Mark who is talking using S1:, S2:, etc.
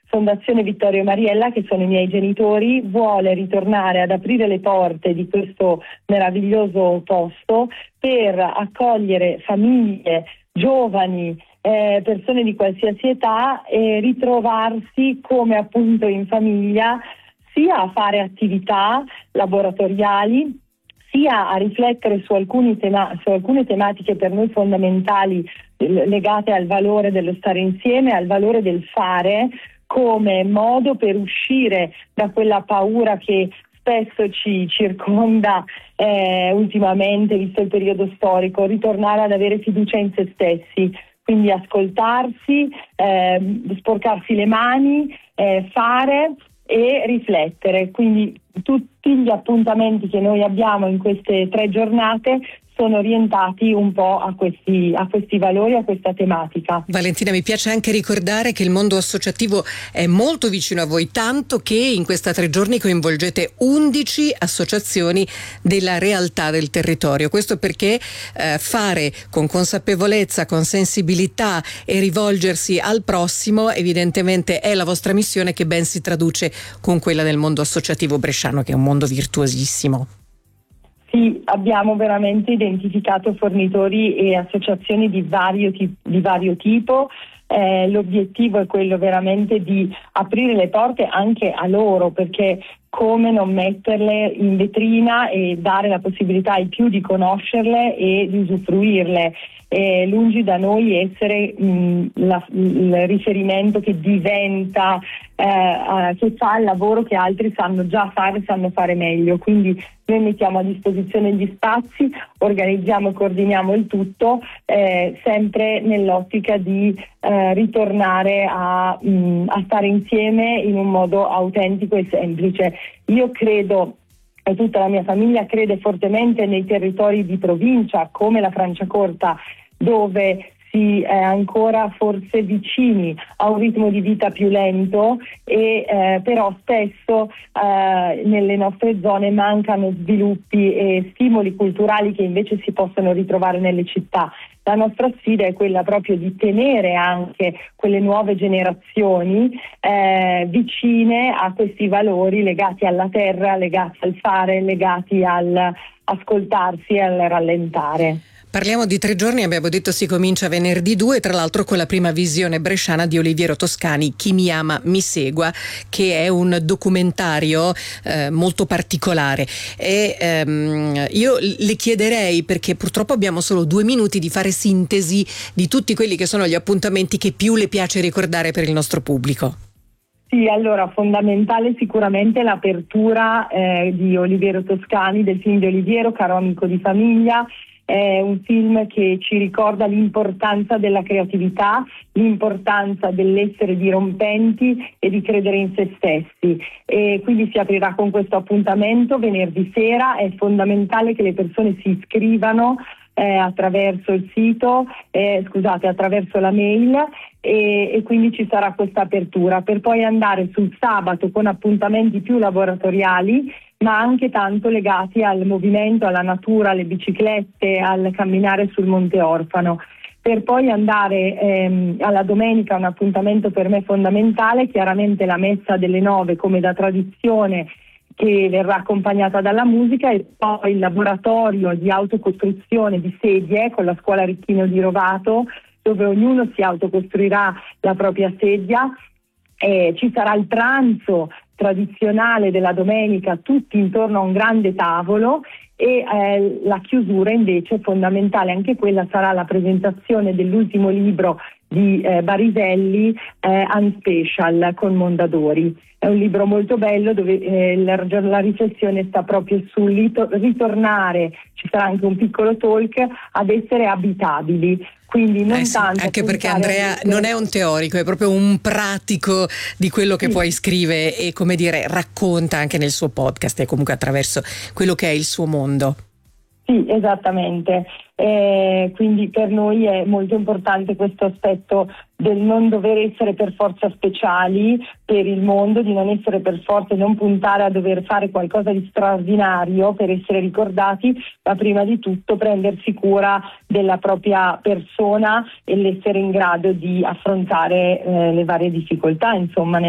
S1: Fondazione Vittorio e Mariella, che sono i miei genitori, vuole ritornare ad aprire le porte di questo meraviglioso posto per accogliere famiglie, giovani, persone di qualsiasi età e ritrovarsi come appunto in famiglia, sia a fare attività laboratoriali, sia a riflettere su alcune tematiche per noi fondamentali legate al valore dello stare insieme, al valore del fare come modo per uscire da quella paura che spesso ci circonda ultimamente, visto il periodo storico, ritornare ad avere fiducia in se stessi, quindi ascoltarsi, sporcarsi le mani, fare e riflettere. Quindi tutti gli appuntamenti che noi abbiamo in queste 3 giornate sono orientati un po' a questi valori, a questa tematica.
S2: Valentina, mi piace anche ricordare che il mondo associativo è molto vicino a voi, tanto che in questi 3 giorni coinvolgete 11 associazioni della realtà del territorio. Questo perché fare con consapevolezza, con sensibilità e rivolgersi al prossimo evidentemente è la vostra missione, che ben si traduce con quella del mondo associativo bresciano, che è un mondo virtuosissimo.
S1: Sì, abbiamo veramente identificato fornitori e associazioni di vario tipo. L'obiettivo è quello veramente di aprire le porte anche a loro, perché come non metterle in vetrina e dare la possibilità ai più di conoscerle e di usufruirle. Lungi da noi essere il riferimento che diventa, che fa il lavoro che altri sanno già fare, sanno fare meglio. Quindi noi mettiamo a disposizione gli spazi, organizziamo e coordiniamo il tutto, sempre nell'ottica di ritornare a stare insieme in un modo autentico e semplice. Io credo, e tutta la mia famiglia crede fortemente, nei territori di provincia come la Franciacorta, dove si è ancora forse vicini a un ritmo di vita più lento e però spesso nelle nostre zone mancano sviluppi e stimoli culturali che invece si possono ritrovare nelle città. La nostra sfida è quella proprio di tenere anche quelle nuove generazioni vicine a questi valori legati alla terra, legati al fare, legati al ascoltarsi e al rallentare.
S2: Parliamo di 3 giorni, abbiamo detto si comincia venerdì 2, tra l'altro con la prima visione bresciana di Oliviero Toscani, Chi mi ama mi segua, che è un documentario molto particolare. E io le chiederei, perché purtroppo abbiamo solo 2 minuti, di fare sintesi di tutti quelli che sono gli appuntamenti che più le piace ricordare per il nostro pubblico.
S1: Sì, allora fondamentale sicuramente l'apertura di Oliviero Toscani, del film di Oliviero, Caro amico di famiglia. È un film che ci ricorda l'importanza della creatività, l'importanza dell'essere dirompenti e di credere in se stessi. E quindi si aprirà con questo appuntamento venerdì sera. È fondamentale che le persone si iscrivano attraverso il sito, attraverso la mail, e quindi ci sarà questa apertura per poi andare sul sabato con appuntamenti più laboratoriali, ma anche tanto legati al movimento, alla natura, alle biciclette, al camminare sul Monte Orfano, per poi andare alla domenica, un appuntamento per me fondamentale, chiaramente la messa delle 9 come da tradizione, che verrà accompagnata dalla musica, e poi il laboratorio di autocostruzione di sedie con la scuola Ricchino di Rovato, dove ognuno si autocostruirà la propria sedia. Ci sarà il pranzo tradizionale della domenica, tutti intorno a un grande tavolo, e la chiusura invece fondamentale, anche quella, sarà la presentazione dell'ultimo libro di Bariselli, Unspecial, con Mondadori. È un libro molto bello dove la riflessione sta proprio sul ritornare, ci sarà anche un piccolo talk, ad essere abitabili. Quindi non tanto
S2: anche perché Andrea non è un teorico, è proprio un pratico di quello che poi scrive e, come dire, racconta anche nel suo podcast e comunque attraverso quello che è il suo mondo.
S1: Sì, esattamente. Quindi per noi è molto importante questo aspetto del non dover essere per forza speciali per il mondo, di non essere per forza, non puntare a dover fare qualcosa di straordinario per essere ricordati, ma prima di tutto prendersi cura della propria persona e l'essere in grado di affrontare le varie difficoltà, insomma,